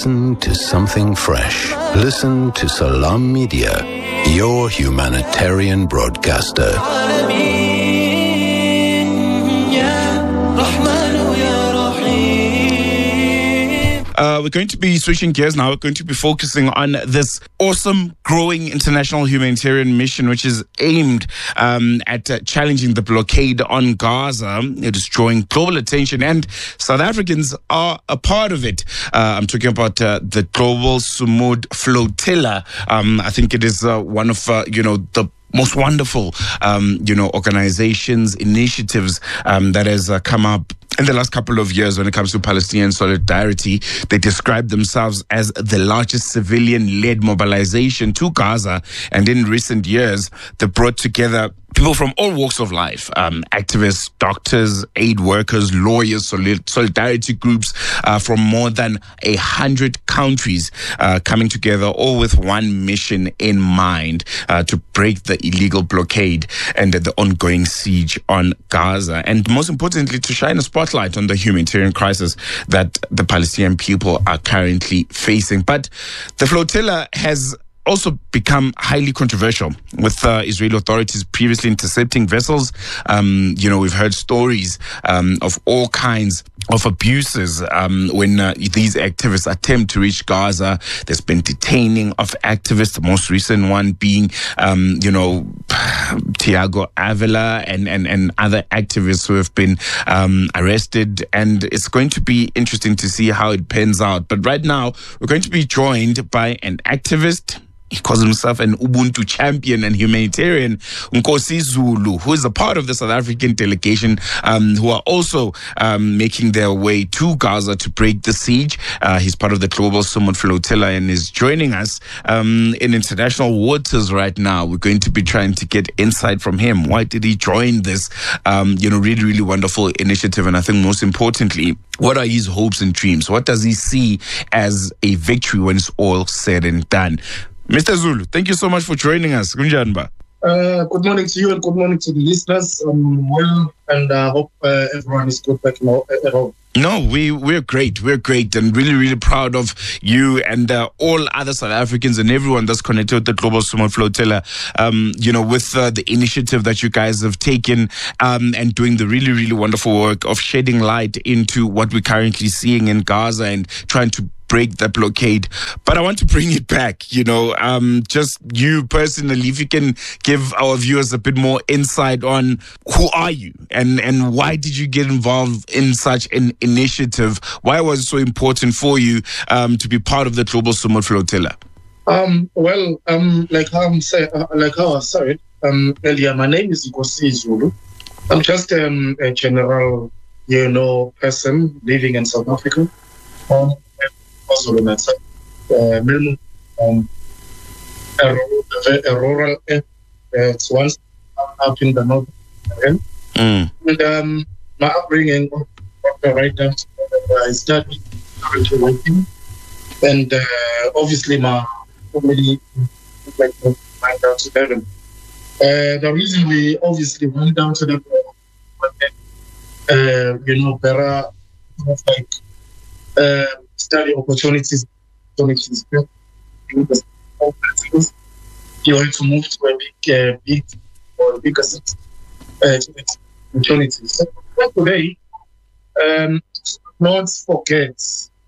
Listen to something fresh. Listen to Salam Media, your humanitarian broadcaster. We're going to be switching gears now. We're going to be focusing on this awesome, growing international humanitarian mission, which is aimed at challenging the blockade on Gaza. It is drawing global attention, and South Africans are a part of it. I'm talking about the Global Sumud Flotilla. I think it is one of, the most wonderful, organizations, initiatives that has come up in the last couple of years when it comes to Palestinian solidarity. They describe themselves as the largest civilian-led mobilization to Gaza. And in recent years, they brought together people from all walks of life, activists, doctors, aid workers, lawyers, solidarity groups from more than 100 countries coming together, all with one mission in mind, to break the illegal blockade and the ongoing siege on Gaza. And most importantly, to shine a spotlight on the humanitarian crisis that the Palestinian people are currently facing. But the flotilla has also become highly controversial, with Israeli authorities previously intercepting vessels. We've heard stories of all kinds of abuses when these activists attempt to reach Gaza. There's been detaining of activists, the most recent one being, Thiago Avila and other activists who have been arrested. And it's going to be interesting to see how it pans out. But right now, we're going to be joined by an activist. He calls himself an Ubuntu champion and humanitarian, Nkosi Zulu, who is a part of the South African delegation, who are also making their way to Gaza to break the siege. He's part of the Global Sumud Flotilla and is joining us in international waters right now. We're going to be trying to get insight from him. Why did he join this, really, really wonderful initiative? And I think most importantly, what are his hopes and dreams? What does he see as a victory when it's all said and done? Mr. Zulu, thank you so much for joining us. Good morning to you and good morning to the listeners. Well, and I hope everyone is good back at home. No, we're great. We're great and really, really proud of you and all other South Africans and everyone that's connected with the Global Sumud Flotilla, with the initiative that you guys have taken and doing the really, really wonderful work of shedding light into what we're currently seeing in Gaza and trying to break the blockade. But I want to bring it back, just you personally, if you can give our viewers a bit more insight on who are you and why did you get involved in such an initiative? Why was it so important for you to be part of the Global Sumud Flotilla? Like how I said earlier, my name is Nkosi Zulu. I'm just a general, person living in South Africa. A rural area. It's once up in the north. And my upbringing, right now, I started working, and obviously my family went down to Durban. The reason we obviously went down to Durban, better study opportunities. You want to move to a big or bigger city opportunities. So today, not forget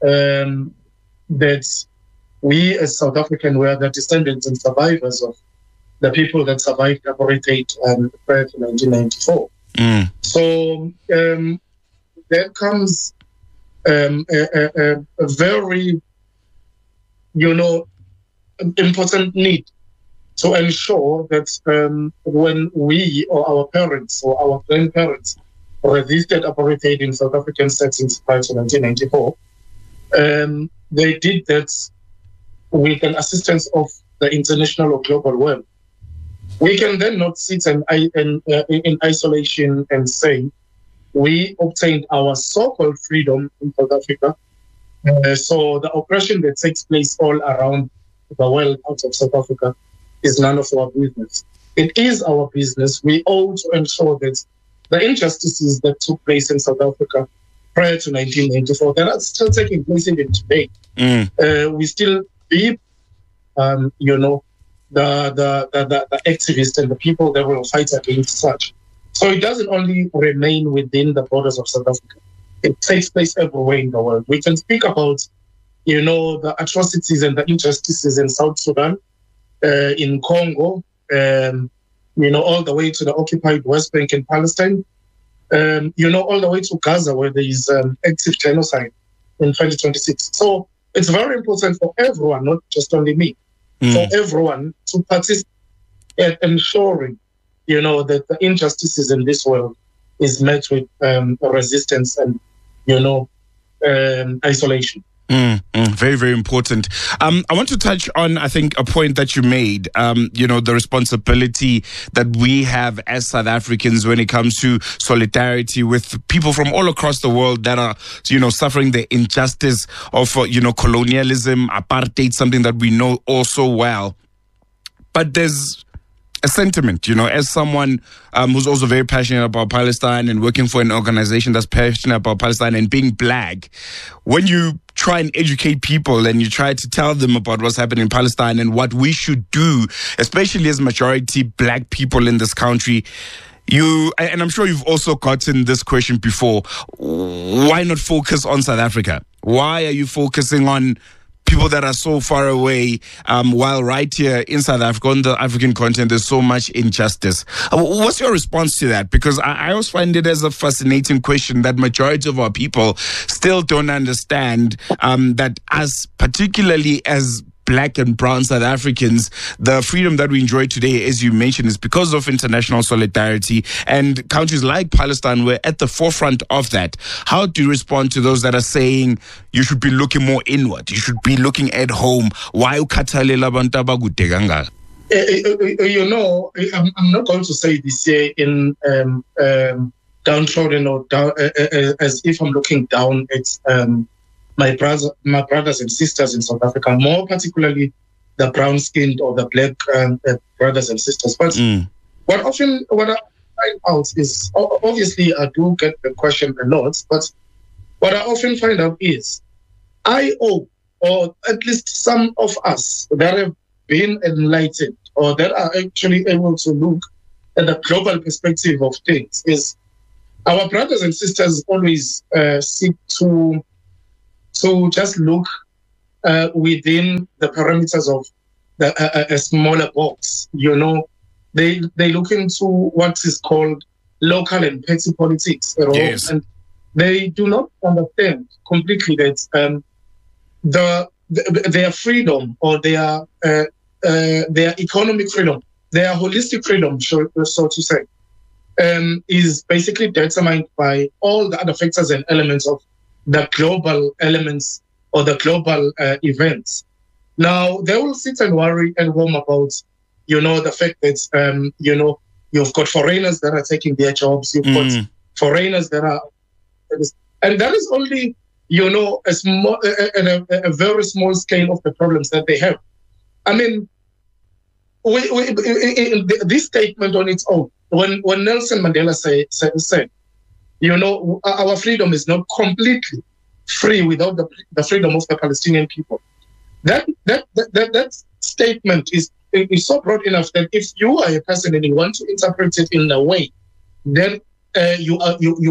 that we as South African were the descendants and survivors of the people that survived apartheid prior to 1994. So there comes a very, important need to ensure that when we or our parents or our grandparents resisted apartheid in South African settings prior to 1994, they did that with an assistance of the international or global world. We can then not sit in isolation and say, we obtained our so-called freedom in South Africa. So the oppression that takes place all around the world out of South Africa is none of our business. It is our business. We owe to ensure that the injustices that took place in South Africa prior to 1994, that are still taking place even today, We still be, the activists and the people that will fight against such. So it doesn't only remain within the borders of South Africa. It takes place everywhere in the world. We can speak about, the atrocities and the injustices in South Sudan, in Congo, all the way to the occupied West Bank in Palestine, all the way to Gaza, where there is active genocide in 2026. So it's very important for everyone, not just only me, for everyone to participate in ensuring, that the injustices in this world is met with resistance and, isolation. Very, very important. I want to touch on, I think, a point that you made, the responsibility that we have as South Africans when it comes to solidarity with people from all across the world that are, suffering the injustice of, colonialism, apartheid, something that we know all so well. But there's a sentiment, as someone who's also very passionate about Palestine and working for an organization that's passionate about Palestine and being black, when you try and educate people and you try to tell them about what's happening in Palestine and what we should do, especially as majority black people in this country, and I'm sure you've also gotten this question before, why not focus on South Africa? Why are you focusing on people that are so far away, while right here in South Africa, on the African continent, there's so much injustice? What's your response to that? Because I always find it as a fascinating question that majority of our people still don't understand that us, particularly as Black and brown South Africans, the freedom that we enjoy today, as you mentioned, is because of international solidarity, and countries like Palestine were at the forefront of that. How do you respond to those that are saying you should be looking more inward, you should be looking at home? Why ukhathalela abantu abakude kangaka? I'm not going to say this here in downtrodden or down, as if I'm looking down at my brothers and sisters in South Africa, more particularly the brown-skinned or the black brothers and sisters. But what I find out is, obviously I do get the question a lot, but what I often find out is I owe, or at least some of us that have been enlightened or that are actually able to look at the global perspective of things, is our brothers and sisters always seek to just look within the parameters of a smaller box. They look into what is called local and petty politics, yes. And they do not understand completely that their freedom or their economic freedom, their holistic freedom, so to say, is basically determined by all the other factors and elements of the global elements or the global events. Now, they will sit and worry and worm about, the fact that, you've got foreigners that are taking their jobs, you've got foreigners that are, and that is only, a small, a very small scale of the problems that they have. I mean, this statement on its own, when Nelson Mandela said, our freedom is not completely free without the freedom of the Palestinian people. That statement is so broad enough that if you are a person and you want to interpret it in a way, then you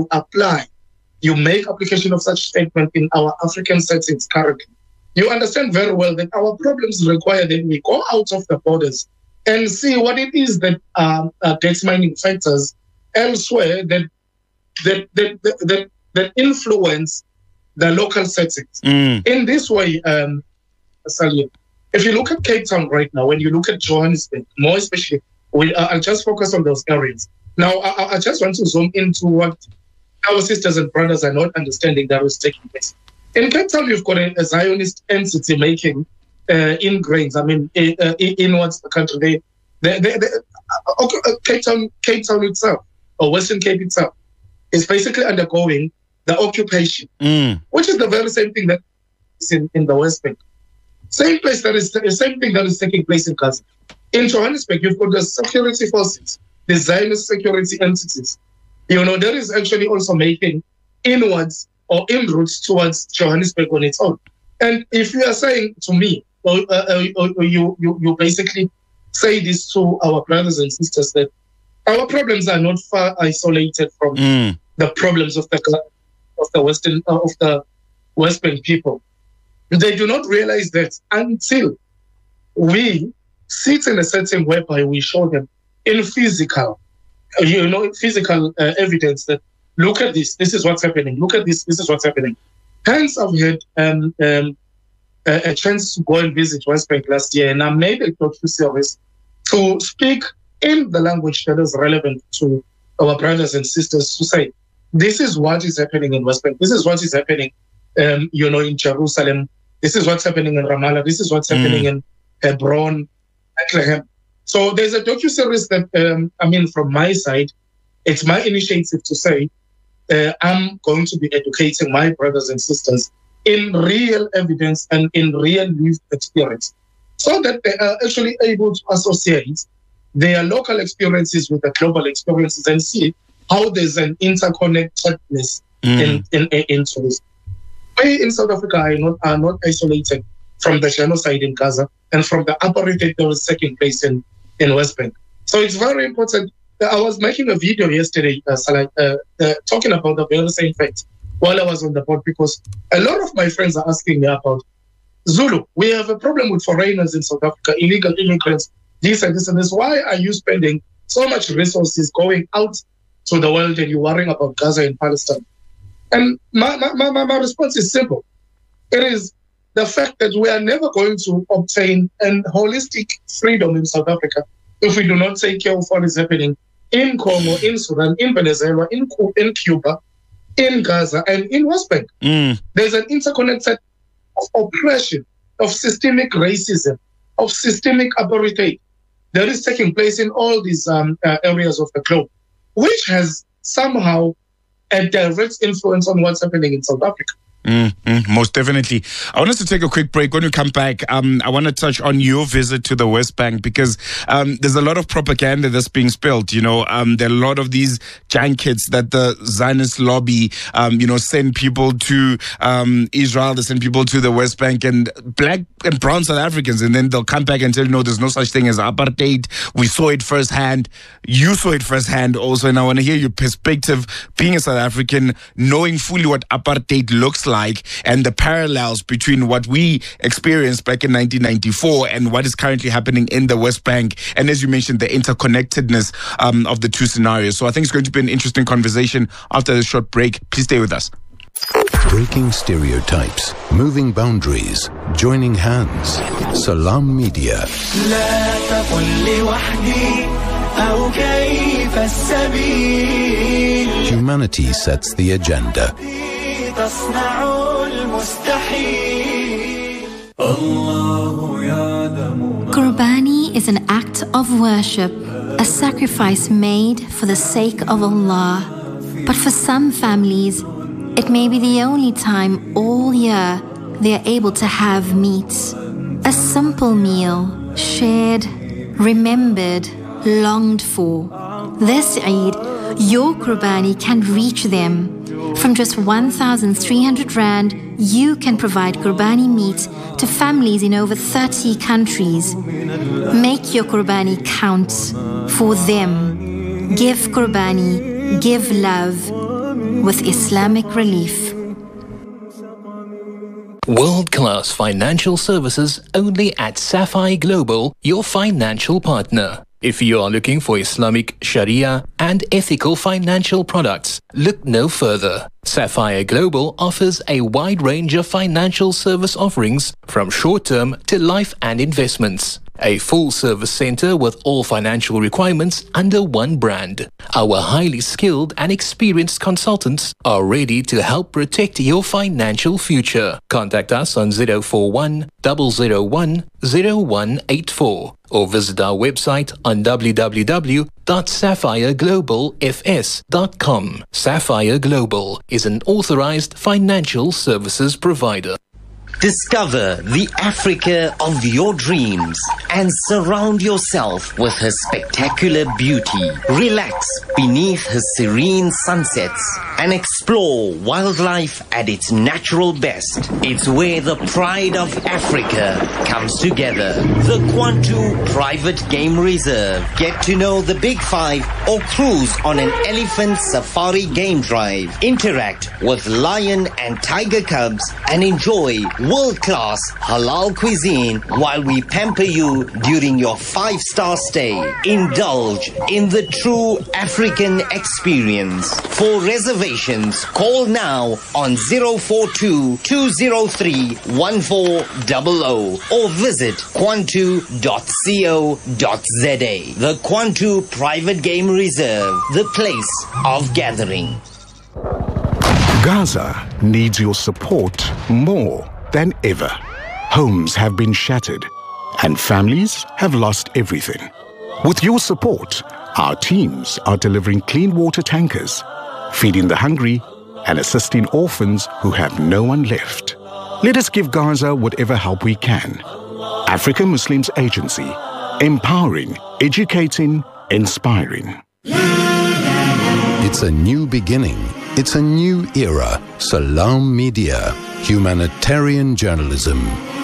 make application of such statement in our African settings currently. You understand very well that our problems require that we go out of the borders and see what it is that are determining factors elsewhere that influence the local settings. In this way, Salia, if you look at Cape Town right now, when you look at Johannesburg, more especially, I'll just focus on those areas. Now, I just want to zoom into what our sisters and brothers are not understanding that is taking place. In Cape Town, you've got a Zionist entity making ingrains. I mean, in what's the country? Cape Town itself, or Western Cape itself, is basically undergoing the occupation, which is the very same thing that is in the West Bank. Same thing that is taking place in Gaza. In Johannesburg, you've got the security forces, the Zionist security entities. That is actually also making inroads towards Johannesburg on its own. And if you are saying to me, or you basically say this to our brothers and sisters, that our problems are not far isolated from the problems of the West Bank people. They do not realize that until we sit in a setting whereby we show them in physical evidence that look at this is what's happening. Look at this is what's happening. Hence, I've had a chance to go and visit West Bank last year, and I made a docu-series to speak in the language that is relevant to our brothers and sisters, to say, this is what is happening in West Bank. This is what is happening, in Jerusalem. This is what's happening in Ramallah. This is what's happening in Hebron, Bethlehem. So there's a docu-series that, from my side, it's my initiative to say, I'm going to be educating my brothers and sisters in real evidence and in real lived experience, so that they are actually able to associate their local experiences with the global experiences and see how there's an interconnectedness into this. We in South Africa are not isolated from the genocide in Gaza and from the apartheid that was taking place in West Bank. So it's very important. I was making a video yesterday, talking about the very same fact while I was on the board, because a lot of my friends are asking me about Zulu. We have a problem with foreigners in South Africa, illegal immigrants, this and this and this. Why are you spending so much resources going out to the world and you're worrying about Gaza and Palestine? And my response is simple. It is the fact that we are never going to obtain a holistic freedom in South Africa if we do not take care of what is happening in Congo, in Sudan, in Venezuela, in Cuba, in Gaza, and in West Bank. There's an interconnected oppression, of systemic racism, of systemic apartheid that is taking place in all these areas of the globe, which has somehow a direct influence on what's happening in South Africa. Most definitely. I want us to take a quick break. When we come back, I want to touch on your visit to the West Bank, because there's a lot of propaganda that's being spilled. There are a lot of these junkets that the Zionist lobby, send people to Israel, they send people to the West Bank, and black and brown South Africans, and then they'll come back and tell you, no, there's no such thing as apartheid. We saw it firsthand. You saw it firsthand also, and I want to hear your perspective, being a South African, knowing fully what apartheid looks like, and the parallels between what we experienced back in 1994 and what is currently happening in the West Bank. And as you mentioned, the interconnectedness of the two scenarios. So I think it's going to be an interesting conversation after this short break. Please stay with us. Breaking stereotypes, moving boundaries, joining hands. Salam Media. Humanity sets the agenda. Qurbani is an act of worship, a sacrifice made for the sake of Allah. But for some families, it may be the only time all year they are able to have meat. A simple meal, shared, remembered, longed for. This Eid, your Qurbani can reach them. From just 1,300 Rand, you can provide Qurbani meat to families in over 30 countries. Make your Qurbani count for them. Give Qurbani, give love with Islamic Relief. World-class financial services only at Sapphire Global, your financial partner. If you are looking for Islamic Sharia and ethical financial products, look no further. Sapphire Global offers a wide range of financial service offerings, from short-term to life and investments. A full-service center with all financial requirements under one brand. Our highly skilled and experienced consultants are ready to help protect your financial future. Contact us on 041 001 0184 or visit our website on www.sapphireglobalfs.com. Sapphire Global is an authorized financial services provider. Discover the Africa of your dreams and surround yourself with her spectacular beauty. Relax beneath her serene sunsets and explore wildlife at its natural best. It's where the pride of Africa comes together. The Kwantu Private Game Reserve. Get to know the Big Five or cruise on an elephant safari game drive. Interact with lion and tiger cubs and enjoy world-class halal cuisine while we pamper you during your 5-star stay. Indulge in the true African experience. For reservations, call now on 042-203-1400 or visit kwantu.co.za. The Kwantu Private Game Reserve, the place of gathering. Gaza needs your support more than ever. Homes have been shattered and families have lost everything. With your support, our teams are delivering clean water tankers, feeding the hungry, and assisting orphans who have no one left. Let us give Gaza whatever help we can. African Muslims Agency, empowering, educating, inspiring. It's a new beginning. It's a new era. Salam Media. Humanitarian journalism.